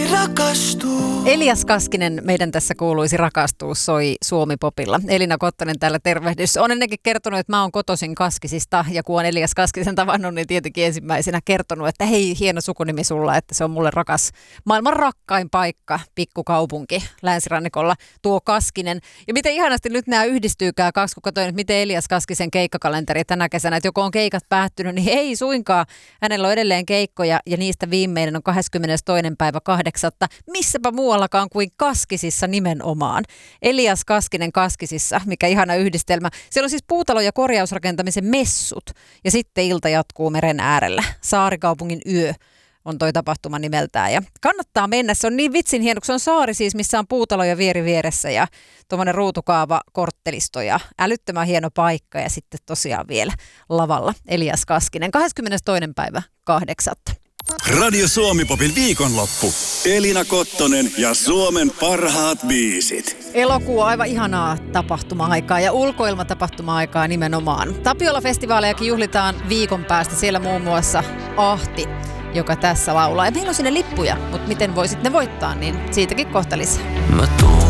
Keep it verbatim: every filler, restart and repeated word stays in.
rakastuu. Elias Kaskinen, meidän tässä kuuluisi rakastua, soi Suomi-popilla. Elina Kottonen täällä, tervehdys. Olen ennenkin kertonut, että mä oon kotoisin Kaskisista, ja kun on Elias Kaskisen tavannut, niin tietenkin ensimmäisenä kertonut, että hei, hieno sukunimi sulla, että se on mulle rakas, maailman rakkain paikka, pikkukaupunki länsirannikolla, tuo Kaskinen. Ja miten ihanasti nyt nämä yhdistyykään kaksi, kun katsoin, että miten Elias Kaskisen keikkakalenteri tänä kesänä, että joko on keikat päättynyt, niin ei suinkaan. Hänellä on edelleen keikkoja, ja niistä viimeinen on kahdeskymmenestoinen päivä kahdeksatta. Missäpä muuallakaan kuin Kaskisissa nimenomaan. Elias Kaskinen Kaskisissa, mikä ihana yhdistelmä. Siellä on siis puutalo- ja korjausrakentamisen messut, ja sitten ilta jatkuu meren äärellä. Saarikaupungin yö on toi tapahtuma nimeltään, ja kannattaa mennä. Se on niin vitsin hieno, kun se on saari siis, missä on puutaloja vieri vieressä ja tuommoinen ruutukaava korttelisto ja älyttömän hieno paikka, ja sitten tosiaan vielä lavalla Elias Kaskinen kahdeskymmenestoinen päivä kahdeksatta. Radio Suomi-popin viikonloppu. Elina Kottonen ja Suomen parhaat biisit. Elokuu on aivan ihanaa tapahtuma-aikaa ja ulkoilmatapahtuma-aikaa nimenomaan. Tapiola-festivaalejakin juhlitaan viikon päästä. Siellä muun muassa Ahti, joka tässä laulaa. Ja meillä on sinne lippuja, mutta miten voisit ne voittaa, niin siitäkin kohta lisää.